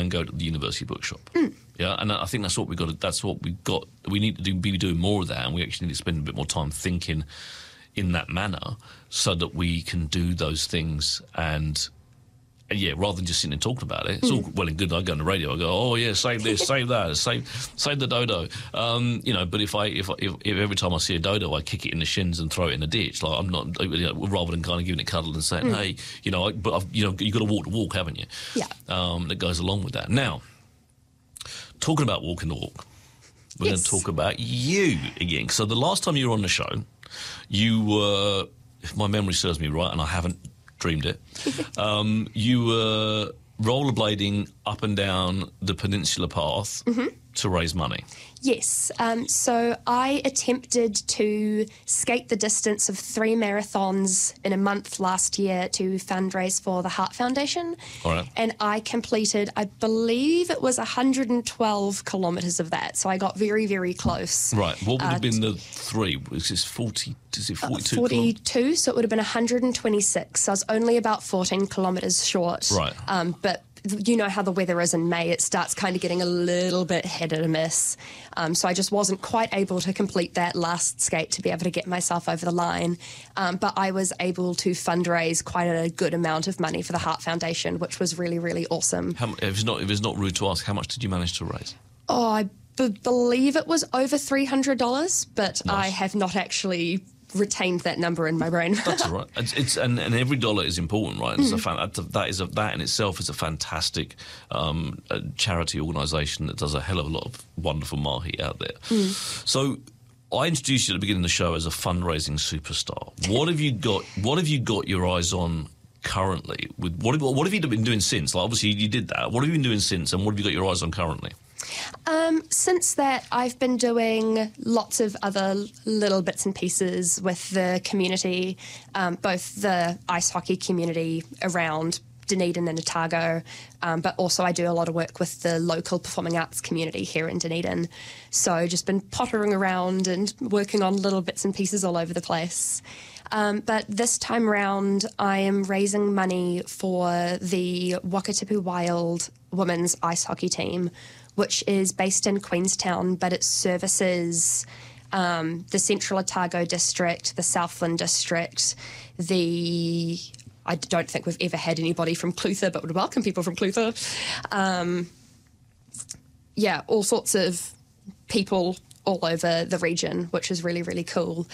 and go to the university bookshop. Yeah, and I think that's what we got. That's what we got. We need to be doing more of that, and we actually need to spend a bit more time thinking in that manner, so that we can do those things and yeah, rather than just sitting and talking about it. It's all well and good. I go on the radio, I go, oh yeah, save this, save that, save the dodo. But if every time I see a dodo, I kick it in the shins and throw it in the ditch, like I'm not, rather than kind of giving it cuddle and saying, hey, you've got to walk the walk, haven't you? Yeah. That goes along with that. Now, talking about walking the walk, we're going to talk about you again. So the last time you were on the show, you were, if my memory serves me right, and I haven't dreamed it, you were rollerblading up and down the Peninsula Path to raise money. Yes. So I attempted to skate the distance of 3 marathons in a month last year to fundraise for the Heart Foundation. All right. And I completed, I believe it was 112 kilometres of that. So I got very, very close. Right. What would have been the 3? Was this 40? Is it 42? 42, so it would have been 126. So I was only about 14 kilometres short. Right. But you know how the weather is in May. It starts kind of getting a little bit hit and miss. So I just wasn't quite able to complete that last skate to be able to get myself over the line. But I was able to fundraise quite a good amount of money for the Heart Foundation, which was really, really awesome. If it's not rude to ask, how much did you manage to raise? Oh, I believe it was over $300, but Nice. I have not actually retained that number in my brain. That's all right. And every dollar is important, right? It's that in itself is a fantastic charity organisation that does a hell of a lot of wonderful mahi out there. So I introduced you at the beginning of the show as a fundraising superstar. What have you got? What have you got your eyes on currently? What have you been doing since? Like, obviously you did that. What have you been doing since, and what have you got your eyes on currently? Since that, I've been doing lots of other little bits and pieces with the community, both the ice hockey community around Dunedin and Otago, but also I do a lot of work with the local performing arts community here in Dunedin. So just been pottering around and working on little bits and pieces all over the place. But this time round, I am raising money for the Wakatipu Wild women's ice hockey team, which is based in Queenstown, but it services the Central Otago district, the Southland district, I don't think we've ever had anybody from Clutha, but would welcome people from Clutha. All sorts of people all over the region, which is really, really cool.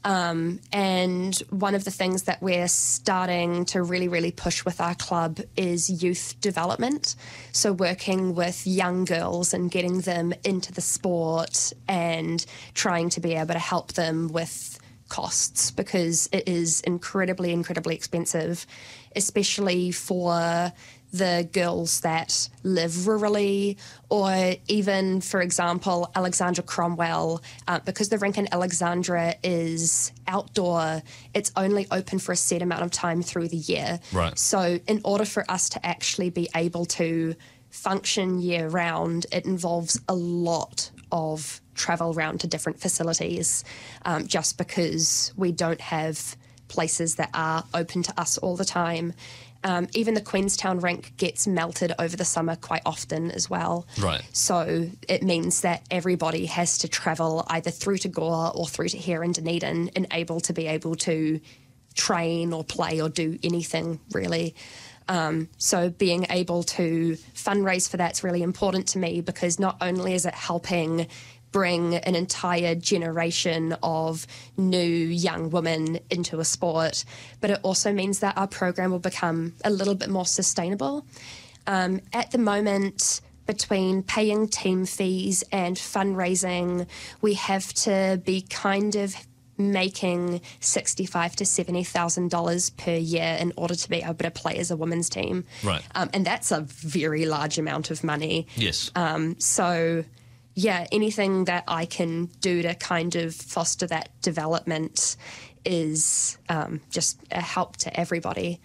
And one of the things that we're starting to really, really push with our club is youth development. So working with young girls and getting them into the sport and trying to be able to help them with costs, because it is incredibly, incredibly expensive, especially for the girls that live rurally, or even, for example, Alexandra Cromwell, because the rink in Alexandra is outdoor, it's only open for a set amount of time through the year. Right. So in order for us to actually be able to function year-round, it involves a lot of travel around to different facilities, just because we don't have places that are open to us all the time. Even the Queenstown rink gets melted over the summer quite often as well. Right. So it means that everybody has to travel either through to Gore or through to here in Dunedin and to be able to train or play or do anything really. So being able to fundraise for that's really important to me, because not only is it helping bring an entire generation of new young women into a sport, but it also means that our program will become a little bit more sustainable. At the moment, between paying team fees and fundraising, we have to be kind of making $65,000 to $70,000 per year in order to be able to play as a women's team. Right. And that's a very large amount of money. Yes. So yeah, anything that I can do to kind of foster that development is just a help to everybody.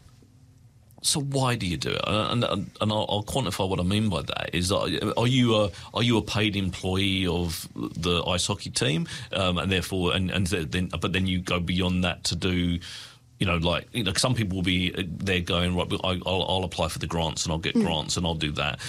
So why do you do it? And I'll quantify what I mean by that. Is are you a paid employee of the ice hockey team, and therefore then you go beyond that to do, some people will be there going, right, I'll apply for the grants and I'll get grants and I'll do that.